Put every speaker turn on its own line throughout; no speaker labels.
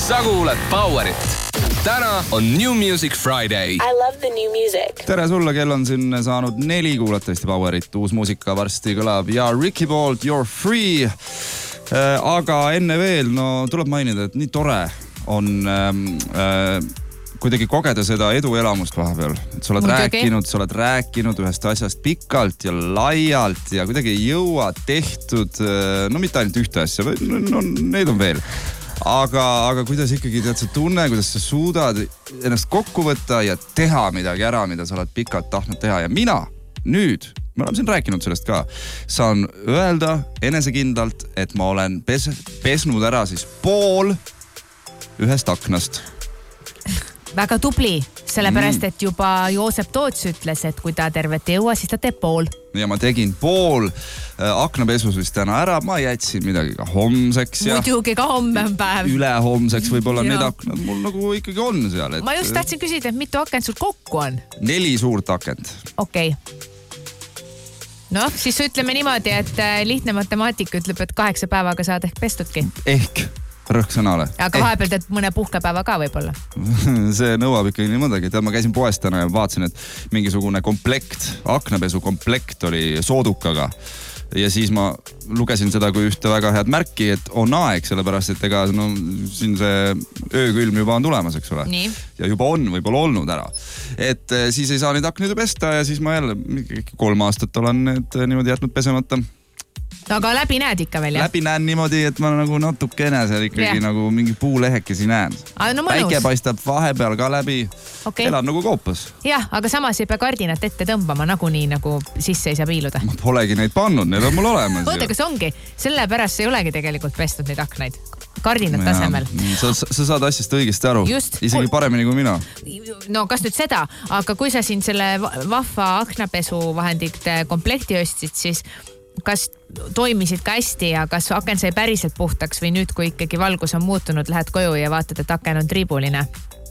sa kuuled Powerit. Täna on New Music Friday.
I love the new music.
Tere sulle, kell on siin saanud 4, kuulata Eesti Powerit. Uus muusika varsti kõlab ja Ricky poolt You're Free. Aga enne veel, tuleb mainida, et nii tore on kuidagi kogeda seda eduelamust vahepeal. Et sa oled rääkinud ühest asjast pikalt ja laialt ja kuidagi ei jõua tehtud, mitte ainult ühte asja, neid on veel. Aga kuidas ikkagi tead sa tunne, kuidas sa suudad ennast kokku võtta ja teha midagi ära, mida sa oled pikalt tahtnud teha. Ja mina nüüd, me oleme siin rääkinud sellest ka, saan öelda enesekindlalt, et ma olen pesnud ära siis pool ühest aknast.
Väga tubli, sellepärast, et juba Joosep Toots ütles, et kui ta tervet ei jõua, siis ta teeb pool. Ja
ma tegin pool aknapesus vist täna ära, ma jätsin midagi ka homseks.
Muidugi ka homme on päev.
Ülehomseks võib-olla need aknad mul nagu ikkagi on seal.
Ma just tahtsin küsida, et mitu akent sul kokku on?
4 suurt akent.
Okei. Siis ütleme niimoodi, et lihtne matemaatika ütleb, et 8 päevaga saad ehk pestudki.
Ehk. Rõhk sõnale.
Aga vahepeal teed mõne puhkepäeva ka võib-olla.
See nõuab ikkagi nii mõndagi. Ma käisin poest täna ja vaatasin, et mingisugune komplekt, aknapesu komplekt oli soodukaga. Ja siis ma lugesin seda kui ühte väga head märki, et on aeg, sellepärast, et siin see öökülm juba on tulemas, eks ole.
Nii.
Ja juba on võib-olla olnud ära. Et siis ei saa neid aknaid pesta ja siis ma jälle 3 aastat olen need niimoodi jätnud pesemata.
Aga läbi näed ikka veel, jah?
Läbi näen niimoodi, et ma nagu natukene seal ikkagi nagu mingi puulehekesi näen. Päike paistab vahepeal ka läbi. Elan nagu koopas.
Jah, aga samas ei pea kardinat ette tõmbama, nagunii nagu sisse ei saa piiluda.
Ma polegi neid pannud, need on mul olemas.
Oota, kas ongi? Sellepärast ei olegi tegelikult pestnud neid aknaid. Kardinat tasemel.
Sa saad asjast õigesti aru. Isegi paremini kui mina.
No kas nüüd seda, aga kui sa siin selle vahva aknapesuvahendite komplekti ostsid, siis kas toimisid ka hästi ja kas aken sai päriselt puhtaks või nüüd, kui ikkagi valgus on muutunud, lähed koju ja vaatad, et aken on triibuline?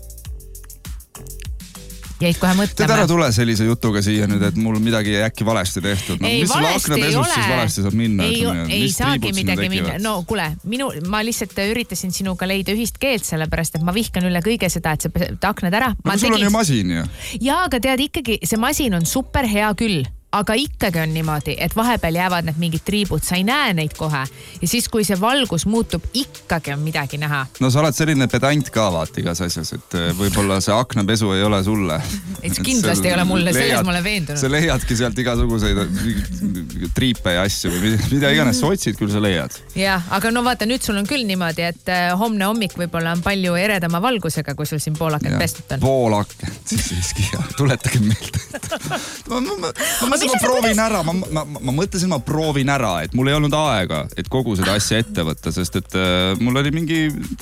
Jäid kohe mõtlema.
Tead ära tule sellise jutuga siia nüüd, et mul midagi äkki valesti tehtud.
Ei, valesti ei ole.
Siis valesti saab minna?
Ei saagi midagi minna. No kuule, ma lihtsalt üritasin sinuga leida ühist keelt, sellepärast, et ma vihkan üle kõige seda, et sa pesed aknad ära.
Aga sul on ju masin ju.
Jaa, aga tead ikkagi, see masin on super hea küll. Aga ikkagi on niimoodi, et vahepeal jäävad need mingid triibud, sa ei näe neid kohe. Ja siis, kui see valgus muutub, ikkagi on midagi näha.
No sa oled selline pedant ka vaat igas asjas, et võib-olla see aknapesu ei ole sulle.
Kindlasti ei ole mulle, selles ma olen veendunud.
Sa leiadki sealt igasuguseid triipe ja asju, mida iganes sa otsid, küll sa leiad.
Jah, aga vaata, nüüd sul on küll niimoodi, et homne hommik võib-olla on palju eredama valgusega, kui sul siin poolakent pestud on.
Poolakent, siiski, tuletage meelde. Ma proovin ära, ma mõtlesin, ma proovin ära, et mul ei olnud aega, et kogu seda asja ette võtta, sest et mul oli mingi,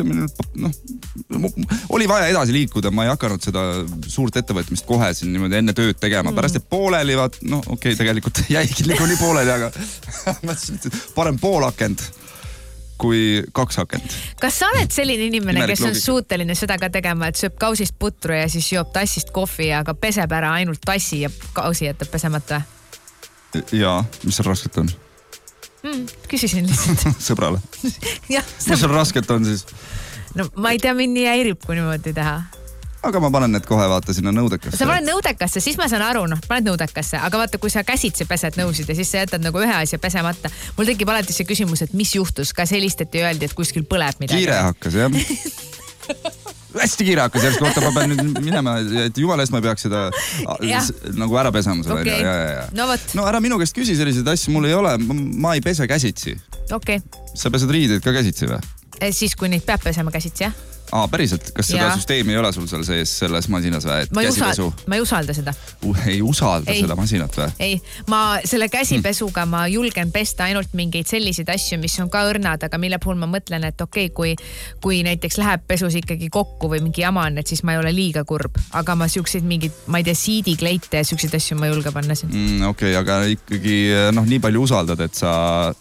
oli vaja edasi liikuda, ma ei hakanud seda suurt ettevõtmist kohe siin niimoodi enne tööd tegema. Pärast, et pooleli, tegelikult jäigi nii pooleli, aga parem pool akent kui 2 akent.
Kas sa oled selline inimene, kes on suuteline seda ka tegema, et sööb kausist putru ja siis joob tassist kohvi, aga peseb ära ainult tassi ja kausi jätab pesemata?
Jaa, mis seal rasket on?
Küsisin lihtsalt.
Sõbrale. Mis seal rasket on siis?
No ma ei tea, mind nii häirib, kui niimoodi teha.
Aga ma panen need kohe vaata sinna nõudekasse.
Sa paned nõudekasse, siis ma saan aru, paned nõudekasse. Aga vaata, kui sa käsitsi pesed nõusid ja siis sa jätad nagu ühe asja pesemata. Mul tekib alati see küsimus, et mis juhtus? Kas helistati öeldi, et kuskil põleb midagi?
Kiire hakkas, jah. Hästi kiire hakkas, järgis kohta ma pean nüüd minema, et jumala eest ma ei peaks seda nagu ära pesema selle.
Okay.
No ära minu käest küsi selliseid asju, mul ei ole, ma ei pese käsitsi.
Okay.
Sa pesed riideid ka käsitsi või?
Siis, kui neid peab pesema käsitsi, jah?
Päriselt, kas seda süsteemi ei ole sul seal sees selles masinas või?
Ma ei usalda seda.
Ei usalda seda masinat või?
Ei, ma selle käsipesuga ma julgen pesta ainult mingeid selliseid asju, mis on ka õrnad, aga mille puhul ma mõtlen, et kui näiteks läheb pesus ikkagi kokku või mingi jama on, et siis ma ei ole liiga kurb. Aga ma siukseid mingid, ma ei tea, siidikleite ja siukseid asju ma julge panna siin.
Okei, aga ikkagi nii palju usaldad, et sa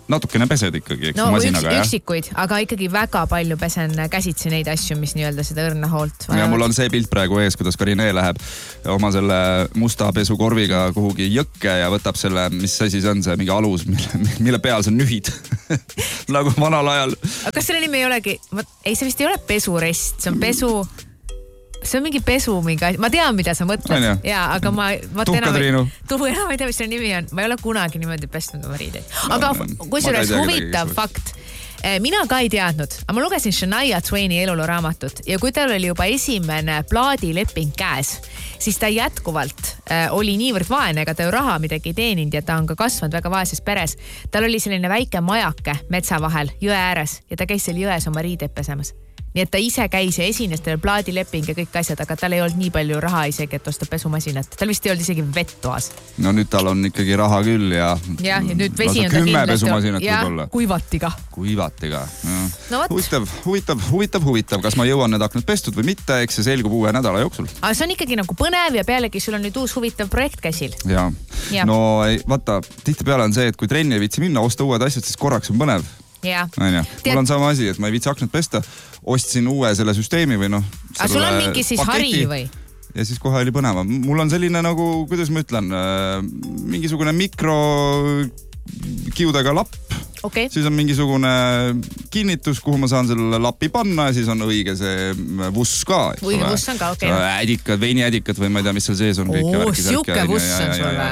natukene pesed ikkagi, eks
no,
masinaga, jah?
Üksikuid, aga ikkagi väga palju pesen käsitsi neid asju, mis nii-öelda seda õrna hoolt.
Ja mul on see pilt praegu ees, kuidas Karine läheb oma selle musta pesukorviga kuhugi jõkke ja võtab selle, mis asi see on, see mingi alus, mille peal see nühid nagu vanal ajal.
Kas selle nimi ei olegi, ei see vist ei ole pesurest, see on pesu... See on mingi pesu, ma tean, mida sa mõtled. Jaa, aga
Tuhkatriinu.
Enam ei tea, mis selle nimi on. Ma ei ole kunagi niimoodi pestnud oma riideid. Aga kusjuures huvitav fakt. Mina ka ei teadnud, aga ma lugesin Shania Twaini eluloo raamatut ja kui tal oli juba esimene plaadileping käes, siis ta jätkuvalt oli niivõrd vaene, ega ta ju raha midagi ei teeninud ja ta on ka kasvanud väga vaeses peres. Tal oli selline väike majake metsa vahel, jõe ääres ja ta käis seal jões oma riideid pesemas. Nii et ta ise käis ja esines tal plaadileping ja kõik asjad, aga tal ei olnud nii palju raha isegi, et osta pesumasinat. Tal vist ei olnud isegi vett toas.
No nüüd tal on ikkagi raha küll ja...
Ja nüüd vesi on ta
kindlasti... Ja
kuivatiga.
Kuivatiga.
No,
huvitav. Kas ma jõuan need aknad pestud või mitte, eks see selgub uue nädala jooksul.
Aga see on ikkagi nagu põnev ja pealegi sul on nüüd uus huvitav projekt käsil.
Ja. No vaata, tihtipeale on see, et kui trenni ei viitsi minna, osta uued asjad, siis korraks on põnev. Mul on sama asi, et ma ei viitsi aknad pesta, ostsin uue selle süsteemi või noh.
Aga sul on mingi siis paketi. Hari või?
Ja siis kohe oli põneva. Mul on selline nagu, kuidas ma ütlen, mingisugune mikrokiudega lapp.
Okay.
Siis on mingisugune kinnitus, kuhu ma saan selle lappi panna ja siis on õige see vuss ka.
Vuss on ka, okei.
Ädikad, veiniädikad või ma ei tea, mis seal sees on.
Siuke vuss on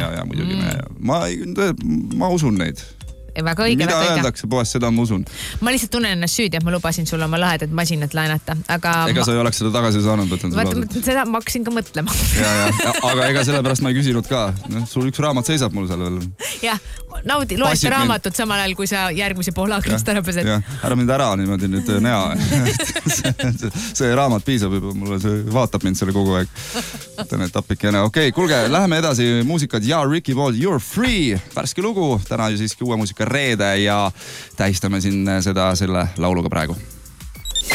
sulle. Ma usun neid.
Väga õige,
mida öeldakse poes, seda ma usun.
Ma lihtsalt tunnen ennast süüdi, et ma lubasin sulle oma lahedat masinat laenata, aga...
Ega sa ei oleks seda tagasi saanud, võtan
sulle. Seda ma hakkasin ka mõtlema.
Aga ega sellepärast ma ei küsinud ka. Sul üks raamat seisab mul seal veel.
Jah, naudi, loete raamatut samal ajal, kui sa järgmise poole aknast ära pesed.
Ära mind ära niimoodi nüüd näa. See raamat piisab juba, mulle see vaatab mind selle kogu aeg. Mõtlen, et appikene. Okei, kuulge, läheme edasi muusikad ja Ricky Ball, You're Free. Värske lugu, täna ju siiski uue muusika reede ja tähistame siin seda selle lauluga praegu.